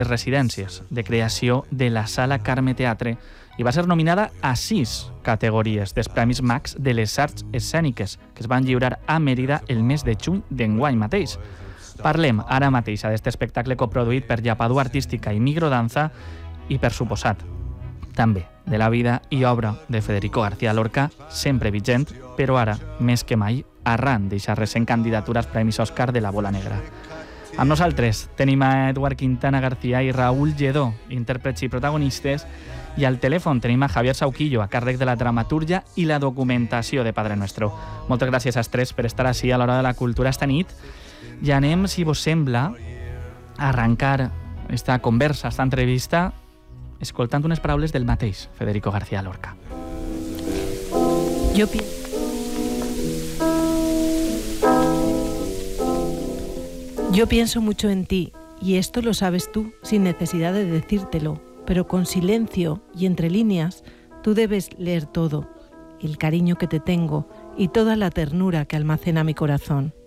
residències de creació de la Sala Carme Teatre i va ser nominada a 6 categories dels Premis Max de les Arts Escèniques que es van lliurar a Mèrida el mes de juny d'enguany mateix. Parlem ara mateix d'aquest espectacle coproduït per Llapadú Artística i Microdanza i, per suposat, també de la vida i obra de Federico García Lorca, sempre vigent, però ara, més que mai, arran d'eixa recent candidatura als Premis Òscar de la Bola Negra. Amb nosaltres tenim a Eduard Quintana García i Raúl Lledó, intèrprets i protagonistes, i al telèfon tenim a Javier Sauquillo, a càrrec de la dramatúrgia i la documentació de Padre Nuestro. Moltes gràcies als tres per estar així a l'Hora de la Cultura esta nit. I anem, si vos sembla, a arrencar esta conversa, esta entrevista, escoltant unes paraules del mateix Federico García Lorca. Yo pienso mucho en ti, y esto lo sabes tú, sin necesidad de decírtelo, pero con silencio y entre líneas, tú debes leer todo, el cariño que te tengo y toda la ternura que almacena mi corazón.